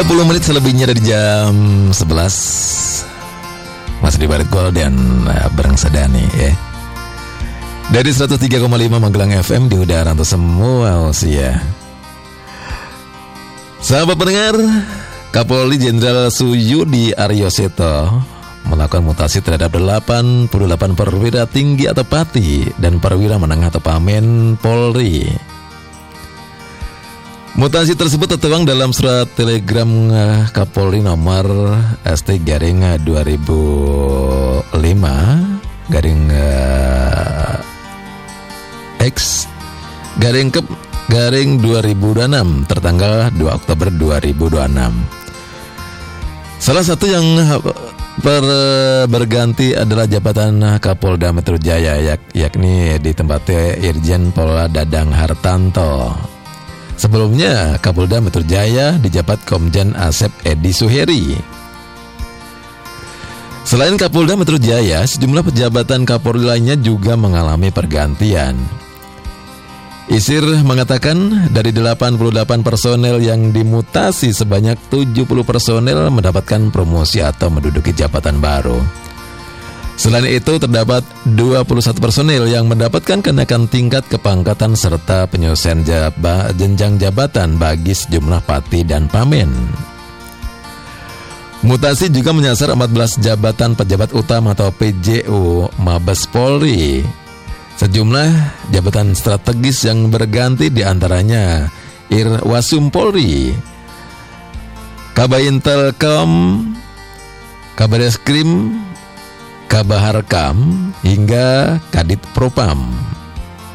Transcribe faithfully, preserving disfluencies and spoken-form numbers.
sepuluh menit selebihnya dari jam sebelas. Masih di Balik Gol dan uh, Bareng Sadani ya. Dari seratus tiga koma lima Magelang F M di udara untuk semua usia. Sahabat pendengar, Kapolri Jenderal Suyudi Aryoseto melakukan mutasi terhadap delapan puluh delapan perwira tinggi atau pati dan perwira menengah atau pamen Polri. Mutasi tersebut tertuang dalam surat telegram Kapolri nomor S T garing dua ribu lima garing uh, X garing ke garing dua ribu dua puluh enam tertanggal dua Oktober dua ribu dua puluh enam. Salah satu yang ber, berganti adalah jabatan Kapolda Metro Jaya yak, yakni ditempati Irjen Pol Dadang Hartanto. Sebelumnya Kapolda Metro Jaya dijabat Komjen Asep Edi Suheri. Selain Kapolda Metro Jaya, sejumlah pejabatan Kapolri lainnya juga mengalami pergantian. Isir mengatakan dari delapan puluh delapan personel yang dimutasi sebanyak tujuh puluh personel mendapatkan promosi atau menduduki jabatan baru. Selain itu terdapat dua puluh satu personel yang mendapatkan kenaikan tingkat kepangkatan serta penyelesaian jaba, jenjang jabatan bagi sejumlah pati dan pamen. Mutasi juga menyasar empat belas jabatan pejabat utama atau P J U Mabes Polri. Sejumlah jabatan strategis yang berganti diantaranya Irwasum Polri, Kabaintelkom, Kabareskrim, Kabaharkam hingga Kadit Propam.